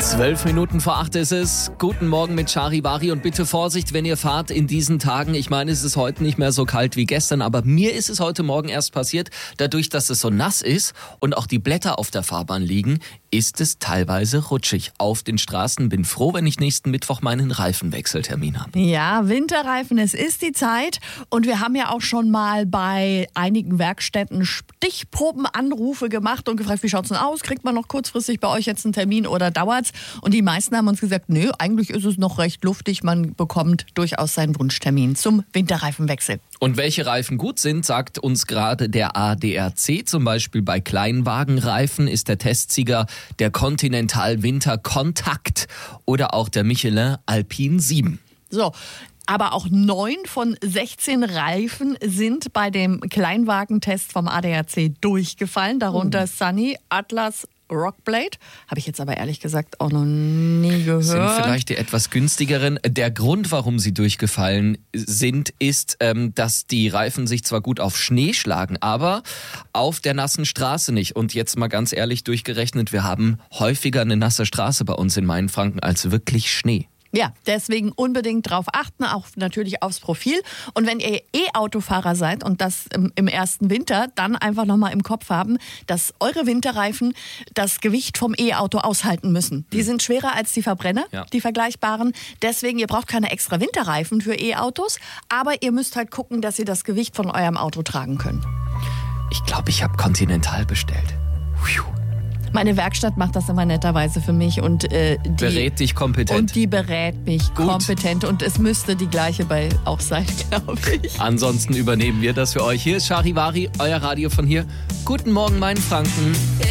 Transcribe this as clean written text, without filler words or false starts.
7:12 ist es. Guten Morgen mit Charivari und bitte Vorsicht, wenn ihr fahrt in diesen Tagen. Ich meine, es ist heute nicht mehr so kalt wie gestern, aber mir ist es heute Morgen erst passiert. Dadurch, dass es so nass ist und auch die Blätter auf der Fahrbahn liegen, ist es teilweise rutschig auf den Straßen. Bin froh, wenn ich nächsten Mittwoch meinen Reifenwechseltermin habe. Ja, Winterreifen, es ist die Zeit. Und wir haben ja auch schon mal bei einigen Werkstätten Stichprobenanrufe gemacht und gefragt, wie schaut's denn aus? Kriegt man noch kurzfristig bei euch jetzt einen Termin oder dauert's? Und die meisten haben uns gesagt, nö, eigentlich ist es noch recht luftig. Man bekommt durchaus seinen Wunschtermin zum Winterreifenwechsel. Und welche Reifen gut sind, sagt uns gerade der ADAC. Zum Beispiel bei Kleinwagenreifen ist der Testsieger der Continental Winter Contact oder auch der Michelin Alpine 7. So. Aber auch 9 von 16 Reifen sind bei dem Kleinwagentest vom ADAC durchgefallen. Darunter Sunny, Atlas, Rockblade. Habe ich jetzt aber ehrlich gesagt auch noch nie gehört. Sind vielleicht die etwas günstigeren. Der Grund, warum sie durchgefallen sind, ist, dass die Reifen sich zwar gut auf Schnee schlagen, aber auf der nassen Straße nicht. Und jetzt mal ganz ehrlich durchgerechnet, wir haben häufiger eine nasse Straße bei uns in Mainfranken als wirklich Schnee. Ja, deswegen unbedingt drauf achten, auch natürlich aufs Profil. Und wenn ihr E-Autofahrer seid und das im ersten Winter, dann einfach nochmal im Kopf haben, dass eure Winterreifen das Gewicht vom E-Auto aushalten müssen. Die sind schwerer als die Verbrenner, die vergleichbaren. Deswegen, ihr braucht keine extra Winterreifen für E-Autos, aber ihr müsst halt gucken, dass ihr das Gewicht von eurem Auto tragen könnt. Ich glaube, ich habe Continental bestellt. Meine Werkstatt macht das immer netterweise für mich und die berät dich kompetent. Und die berät mich kompetent und es müsste die gleiche bei auch sein, glaube ich. Ansonsten übernehmen wir das für euch. Hier ist Charivari, euer Radio von hier. Guten Morgen, Mainfranken.